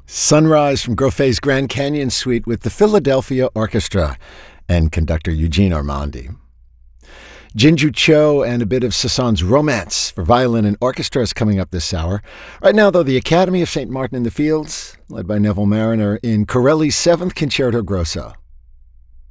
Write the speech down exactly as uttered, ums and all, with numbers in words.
Sunrise from Groffet's Grand Canyon Suite with the Philadelphia Orchestra and conductor Eugene Armandi. Jinju Cho and a bit of Sasson's Romance for violin and orchestra is coming up this hour. Right now, though, the Academy of Saint Martin in the Fields, led by Neville Marriner, in Corelli's Seventh Concerto Grosso.